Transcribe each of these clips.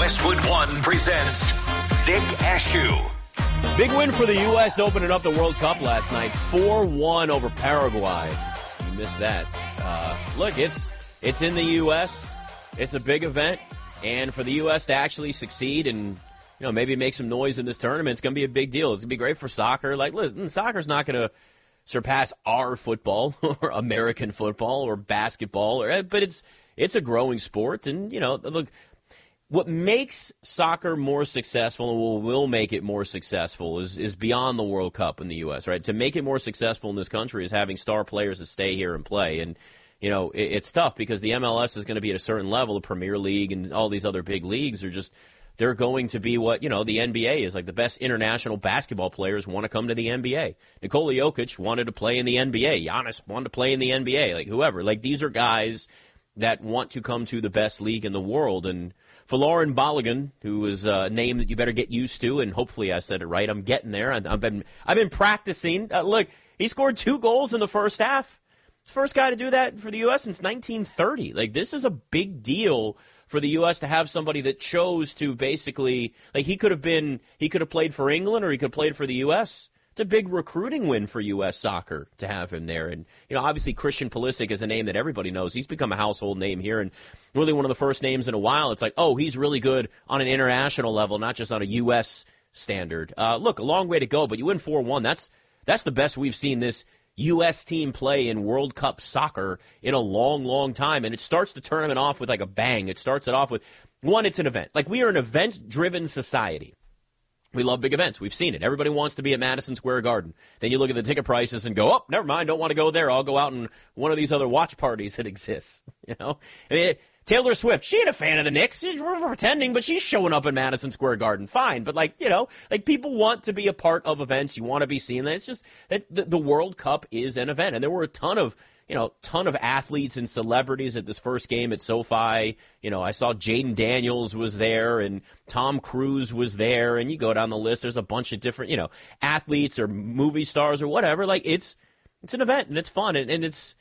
Westwood One presents Nick Ashew. Big win for the U.S. opening up the World Cup last night, 4-1 over Paraguay. You missed that. Look, it's in the U.S. It's a big event, and for the U.S. to actually succeed and maybe make some noise in this tournament, it's going to be a big deal. It's going to be great for soccer. Like, listen, soccer's not going to surpass our football or American football or basketball, but it's a growing sport, and look. What makes soccer more successful and will make it more successful is beyond the World Cup in the U.S., right? To make it more successful in this country is having star players that stay here and play. And, it's tough because the MLS is going to be at a certain level. The Premier League and all these other big leagues they're going to be what, the NBA is. Like, the best international basketball players want to come to the NBA. Nikola Jokic wanted to play in the NBA. Giannis wanted to play in the NBA. Like, whoever. Like, these are guys that want to come to the best league in the world. And Folarin Balogun, who is a name that you better get used to, and hopefully I said it right. I'm getting there. I've been practicing. Look, he scored 2 goals in the first half. He's the first guy to do that for the U.S. since 1930. Like, this is a big deal for the U.S. to have somebody that chose to basically, like, he could have played for England or he could have played for the U.S. It's a big recruiting win for U.S. soccer to have him there. And, obviously Christian Pulisic is a name that everybody knows. He's become a household name here and really one of the first names in a while. It's like, oh, he's really good on an international level, not just on a U.S. standard. Look, a long way to go, but you win 4-1. That's the best we've seen this U.S. team play in World Cup soccer in a long, long time. And it starts the tournament off with like a bang. It starts it off with, one, it's an event. Like, we are an event-driven society. We love big events. We've seen it. Everybody wants to be at Madison Square Garden. Then you look at the ticket prices and go, oh, never mind, don't want to go there. I'll go out in one of these other watch parties that exists. I mean, Taylor Swift, she ain't a fan of the Knicks. She's pretending, but she's showing up in Madison Square Garden. Fine. But like people want to be a part of events. You want to be seen. It's just that the World Cup is an event. And there were a ton of athletes and celebrities at this first game at SoFi. I saw Jaden Daniels was there and Tom Cruise was there, and you go down the list, there's a bunch of different, athletes or movie stars or whatever. Like, it's an event and it's fun and it's,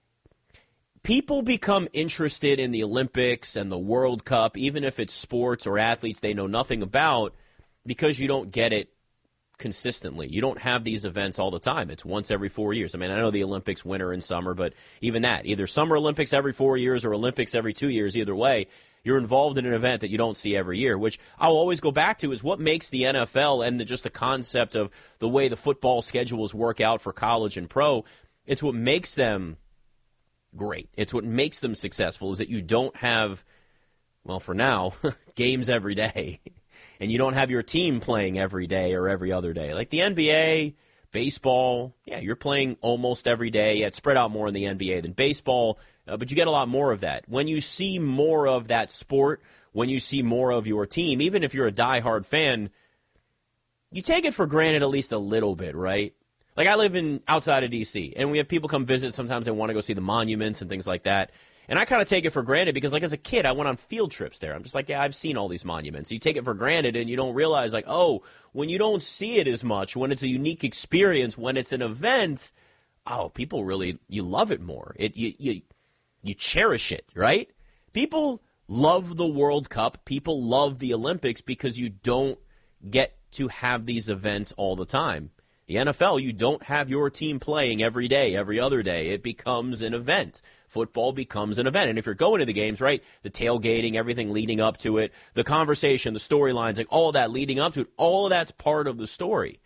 people become interested in the Olympics and the World Cup, even if it's sports or athletes they know nothing about, because you don't get it consistently. You don't have these events all the time. It's once every 4 years. I mean, I know the Olympics winter and summer, but even that, either Summer Olympics every 4 years or Olympics every 2 years, either way, you're involved in an event that you don't see every year, which I'll always go back to is what makes the NFL and just the concept of the way the football schedules work out for college and pro. It's what makes them great. It's what makes them successful is that you don't have, well, for now, games every day. And you don't have your team playing every day or every other day. Like the NBA, baseball, yeah, you're playing almost every day. Yeah, it's spread out more in the NBA than baseball, but you get a lot more of that. When you see more of that sport, when you see more of your team, even if you're a diehard fan, you take it for granted at least a little bit, right? Like, I live outside of D.C., and we have people come visit. Sometimes they want to go see the monuments and things like that. And I kind of take it for granted because, like, as a kid, I went on field trips there. I'm just like, yeah, I've seen all these monuments. You take it for granted, and you don't realize, like, oh, when you don't see it as much, when it's a unique experience, when it's an event, oh, people really, you love it more. You cherish it, right? People love the World Cup. People love the Olympics because you don't get to have these events all the time. The NFL, you don't have your team playing every day, every other day. It becomes an event. Football becomes an event. And if you're going to the games, right, the tailgating, everything leading up to it, the conversation, the storylines, like all of that leading up to it, all of that's part of the story.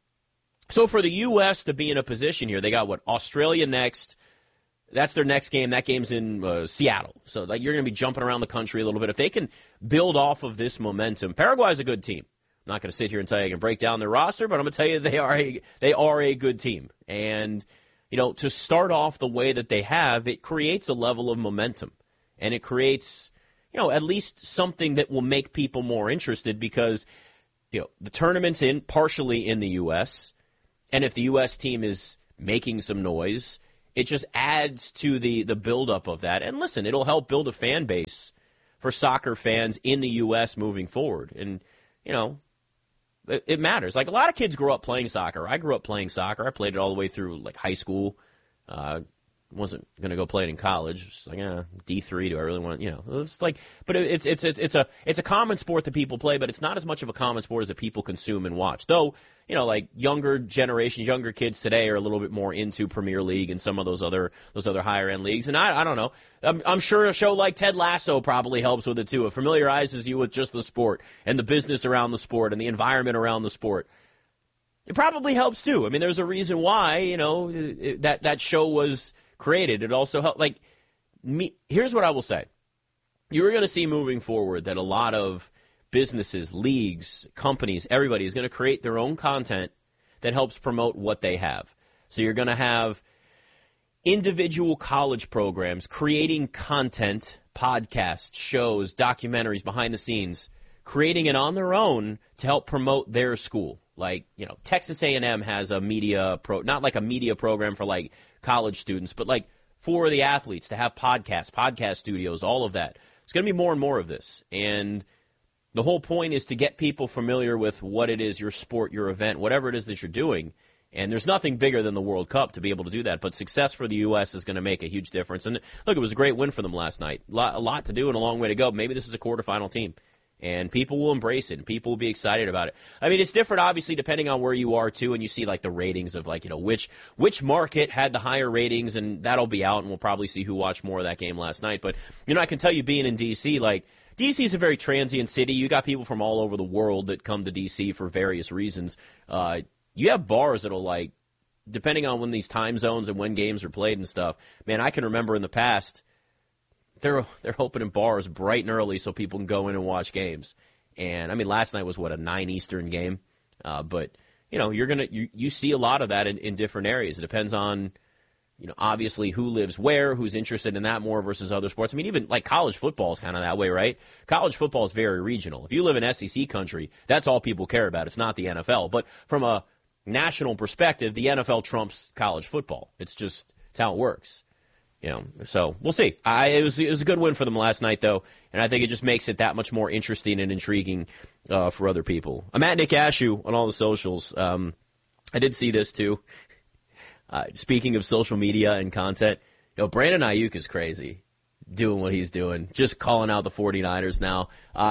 So for the U.S. to be in a position here, they got Australia next. That's their next game. That game's in Seattle. So like, you're going to be jumping around the country a little bit. If they can build off of this momentum, Paraguay's a good team. I'm not going to sit here and tell you I can break down their roster, but I'm going to tell you they are a good team. And, to start off the way that they have, it creates a level of momentum. And it creates, at least something that will make people more interested because, the tournament's partially in the U.S., and if the U.S. team is making some noise, it just adds to the buildup of that. And listen, it'll help build a fan base for soccer fans in the U.S. moving forward. And, it matters. Like, a lot of kids grow up playing soccer. I grew up playing soccer. I played it all the way through, like, high school. wasn't going to go play it in college. It's like, D3, do I really want to, it's like, but it's a common sport that people play, but it's not as much of a common sport as that people consume and watch. Though, like younger generations, younger kids today are a little bit more into Premier League and some of those other higher end leagues. And I don't know. I'm sure a show like Ted Lasso probably helps with it too. It familiarizes you with just the sport and the business around the sport and the environment around the sport. It probably helps too. I mean, there's a reason why, that show was created. It also helped. Here's what I will say. You are going to see moving forward that a lot of businesses, leagues, companies, everybody is going to create their own content that helps promote what they have. So you're going to have individual college programs creating content, podcasts, shows, documentaries, behind the scenes, creating it on their own to help promote their school. Like, Texas A&M has a media not like a media program for like college students, but like for the athletes to have podcasts, podcast studios, all of that. It's going to be more and more of this. And the whole point is to get people familiar with what it is, your sport, your event, whatever it is that you're doing. And there's nothing bigger than the World Cup to be able to do that. But success for the U.S. is going to make a huge difference. And look, it was a great win for them last night. A lot to do and a long way to go. Maybe this is a quarterfinal team. And people will embrace it, and people will be excited about it. I mean, it's different, obviously, depending on where you are, too, and you see, like, the ratings of, like, which market had the higher ratings, and that'll be out, and we'll probably see who watched more of that game last night. But, I can tell you, being in D.C., like, D.C. is a very transient city. You got people from all over the world that come to D.C. for various reasons. You have bars that'll, like, depending on when these time zones and when games are played and stuff, man, I can remember in the past, they're opening bars bright and early so people can go in and watch games. And I mean, last night was a 9 Eastern game. But you see a lot of that in different areas. It depends on, obviously who lives where, who's interested in that more versus other sports. I mean, even like college football is kind of that way, right? College football is very regional. If you live in SEC country, that's all people care about. It's not the NFL. But from a national perspective, the NFL trumps college football. It's how it works. So we'll see. It was a good win for them last night, though, and I think it just makes it that much more interesting and intriguing for other people. I'm at Nick Ashew on all the socials. I did see this, too. Speaking of social media and content, Brandon Ayuk is crazy doing what he's doing, just calling out the 49ers now.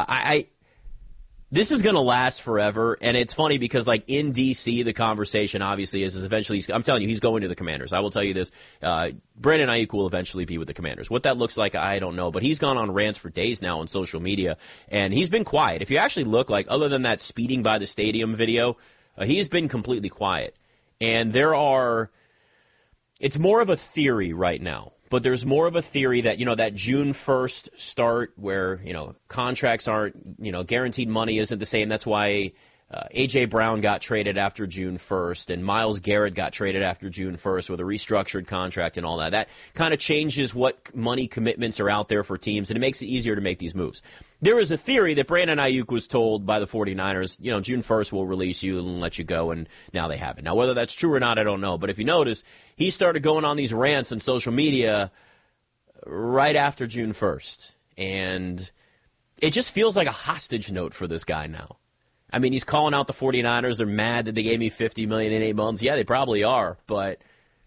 This is going to last forever, and it's funny because, like, in D.C., the conversation obviously is eventually, I'm telling you, he's going to the Commanders. I will tell you this, Brandon Ayuk will eventually be with the Commanders. What that looks like, I don't know, but he's gone on rants for days now on social media, and he's been quiet. If you actually look, like, other than that speeding by the stadium video, he's been completely quiet. And it's more of a theory right now. But there's more of a theory that, that June 1st start where, contracts aren't, guaranteed money isn't the same. That's why A.J. Brown got traded after June 1st and Myles Garrett got traded after June 1st with a restructured contract and all that. That kind of changes what money commitments are out there for teams, and it makes it easier to make these moves. There is a theory that Brandon Ayuk was told by the 49ers, June 1st we'll release you and let you go, and now they haven't. Now, whether that's true or not, I don't know. But if you notice, he started going on these rants on social media right after June 1st. And it just feels like a hostage note for this guy now. I mean, he's calling out the 49ers. They're mad that they gave me $50 million in 8 months. Yeah, they probably are. But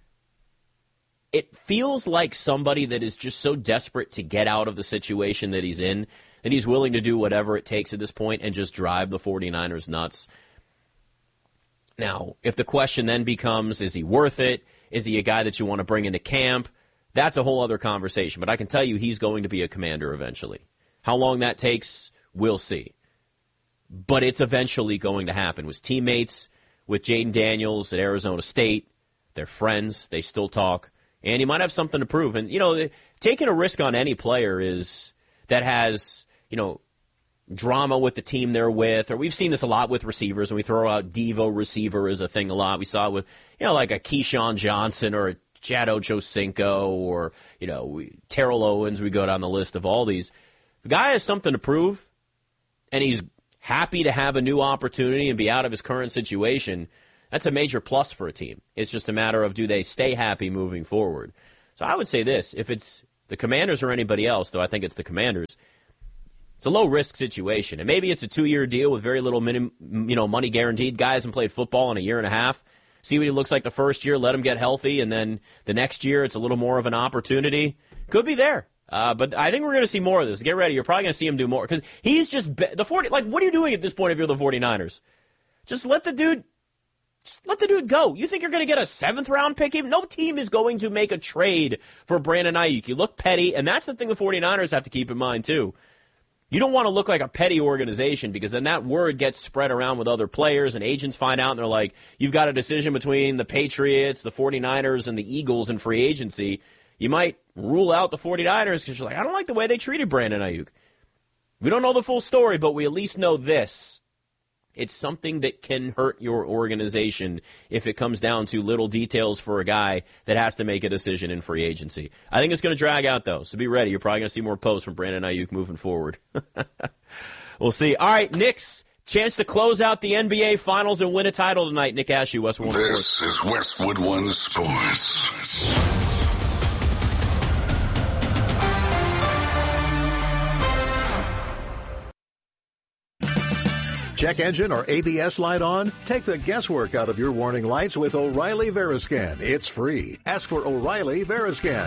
it feels like somebody that is just so desperate to get out of the situation that he's in that he's willing to do whatever it takes at this point and just drive the 49ers nuts. Now, if the question then becomes, is he worth it? Is he a guy that you want to bring into camp? That's a whole other conversation. But I can tell you he's going to be a Commander eventually. How long that takes, we'll see. But it's eventually going to happen. With teammates, with Jaden Daniels at Arizona State, they're friends, they still talk, and he might have something to prove. And, taking a risk on any player that has, drama with the team they're with, or we've seen this a lot with receivers, and we throw out Devo receiver as a thing a lot. We saw it with, like a Keyshawn Johnson or a Chad Ochocinco or, Terrell Owens. We go down the list of all these. The guy has something to prove, and he's happy to have a new opportunity and be out of his current situation. That's a major plus for a team. It's just a matter of, do they stay happy moving forward? So I would say this, if it's the Commanders or anybody else, though I think it's the Commanders, it's a low-risk situation. And maybe it's a 2-year deal with very little money guaranteed. Guy hasn't played football in a year and a half. see what he looks like the first year, let him get healthy, and then the next year it's a little more of an opportunity. Could be there. But I think we're going to see more of this. Get ready. You're probably going to see him do more because he's just what are you doing at this point if you're the 49ers? Just let the dude go. You think you're going to get a 7th round pick? Even no team is going to make a trade for Brandon Ayuk. You look petty, and that's the thing the 49ers have to keep in mind too. You don't want to look like a petty organization because then that word gets spread around with other players and agents find out and they're like, you've got a decision between the Patriots, the 49ers, and the Eagles in free agency. You might rule out the 49ers because you're like, I don't like the way they treated Brandon Ayuk. We don't know the full story, but we at least know this. It's something that can hurt your organization if it comes down to little details for a guy that has to make a decision in free agency. I think it's going to drag out, though, so be ready. You're probably going to see more posts from Brandon Ayuk moving forward. We'll see. All right, Knicks, chance to close out the NBA Finals and win a title tonight. Nick Ashew, Westwood One Sports. This is Westwood One Sports. Check engine or ABS light on? Take the guesswork out of your warning lights with O'Reilly Veriscan. It's free. Ask for O'Reilly Veriscan.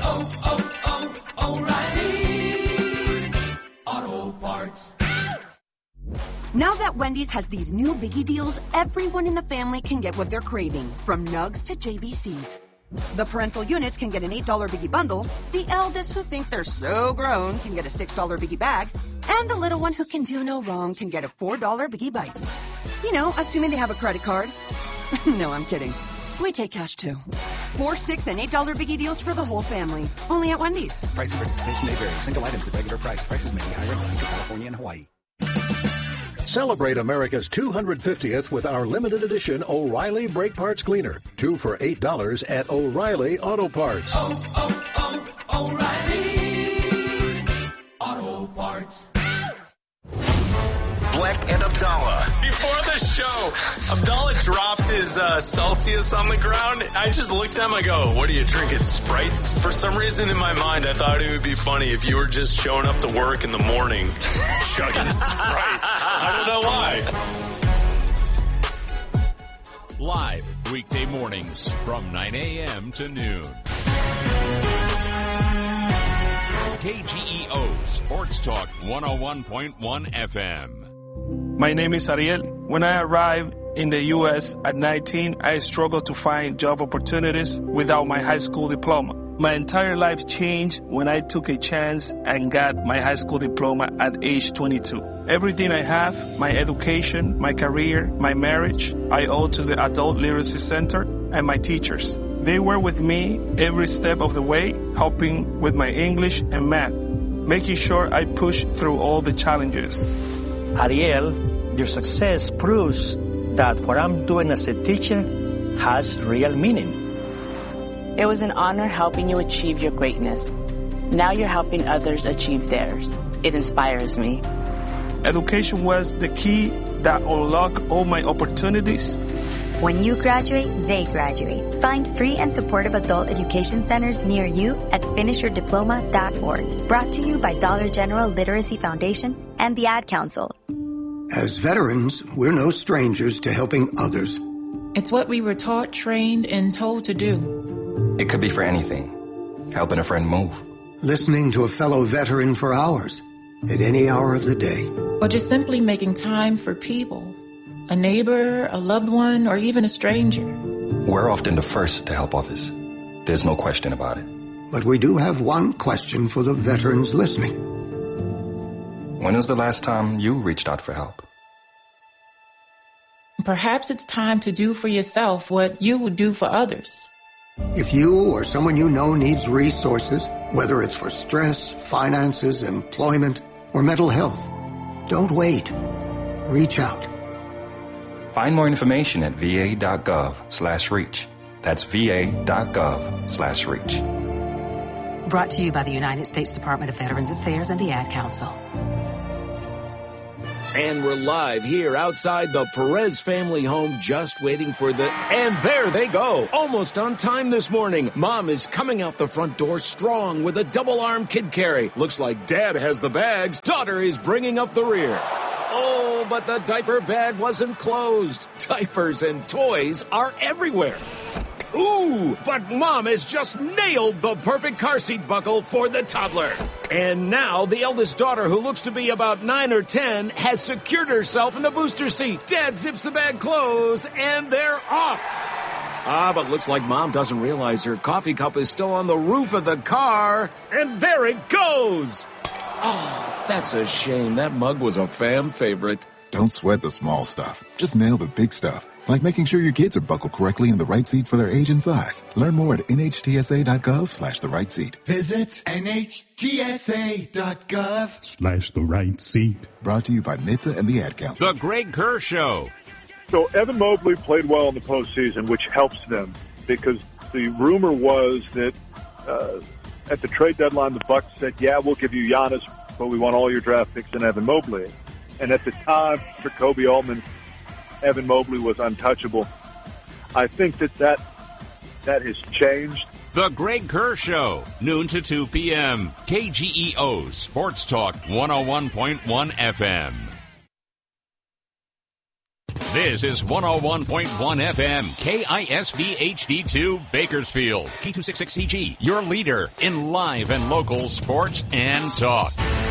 O'Reilly Auto Parts. Now that Wendy's has these new biggie deals, everyone in the family can get what they're craving, from Nugs to JBCs. The parental units can get an $8 biggie bundle, the eldest who think they're so grown can get a $6 biggie bag, and the little one who can do no wrong can get a $4 biggie bites. You know, assuming they have a credit card. No, I'm kidding. We take cash too. 4, $6, and $8 biggie deals for the whole family. Only at Wendy's. Price and participation may vary. Single items at regular price. Prices may be higher in Alaska, California, and Hawaii. Celebrate America's 250th with our limited edition O'Reilly Brake Parts Cleaner. 2 for $8 at O'Reilly Auto Parts. O'Reilly Auto Parts. Black and Abdallah. Before the show, Abdallah dropped his Celsius on the ground. I just looked at him, I go, what are you drinking, Sprites? For some reason in my mind, I thought it would be funny if you were just showing up to work in the morning, chugging Sprite. I don't know why. Live weekday mornings from 9 a.m. to noon. KGEO Sports Talk 101.1 FM. My name is Ariel. When I arrived in the U.S. at 19, I struggled to find job opportunities without my high school diploma. My entire life changed when I took a chance and got my high school diploma at age 22. Everything I have, my education, my career, my marriage, I owe to the Adult Literacy Center and my teachers. They were with me every step of the way, helping with my English and math, making sure I pushed through all the challenges. Ariel, your success proves that what I'm doing as a teacher has real meaning. It was an honor helping you achieve your greatness. Now you're helping others achieve theirs. It inspires me. Education was the key that unlocked all my opportunities. When you graduate, they graduate. Find free and supportive adult education centers near you at finishyourdiploma.org. Brought to you by Dollar General Literacy Foundation and the Ad Council. As veterans, we're no strangers to helping others. It's what we were taught, trained, and told to do. It could be for anything. Helping a friend move. Listening to a fellow veteran for hours, at any hour of the day. Or just simply making time for people. A neighbor, a loved one, or even a stranger. We're often the first to help others. There's no question about it. But we do have one question for the veterans listening. When was the last time you reached out for help? Perhaps it's time to do for yourself what you would do for others. If you or someone you know needs resources, whether it's for stress, finances, employment, or mental health, don't wait. Reach out. Find more information at va.gov/reach. That's va.gov/reach. Brought to you by the United States Department of Veterans Affairs and the Ad Council. And we're live here outside the Perez family home, just waiting for and there they go. Almost on time this morning. Mom is coming out the front door strong with a double-arm kid carry. Looks like Dad has the bags. Daughter is bringing up the rear. Oh, but the diaper bag wasn't closed. Diapers and toys are everywhere. Ooh, but Mom has just nailed the perfect car seat buckle for the toddler. And now the eldest daughter, who looks to be about 9 or 10, has secured herself in the booster seat. Dad zips the bag closed, and they're off. But looks like Mom doesn't realize her coffee cup is still on the roof of the car. And there it goes. Oh, that's a shame. That mug was a fan favorite. Don't sweat the small stuff. Just nail the big stuff. Like making sure your kids are buckled correctly in the right seat for their age and size. Learn more at nhtsa.gov/the right seat. Visit nhtsa.gov/the right seat. Brought to you by NHTSA and the Ad Council. The Greg Kerr Show. So Evan Mobley played well in the postseason, which helps them because the rumor was that at the trade deadline, the Bucks said, yeah, we'll give you Giannis, but we want all your draft picks in Evan Mobley. And at the time, for Kobe Altman, Evan Mobley was untouchable. I think that has changed. The Greg Kerr Show, noon to 2 p.m. KGEO Sports Talk 101.1 FM. This is 101.1 FM, KISV HD2 Bakersfield, K266CG, your leader in live and local sports and talk.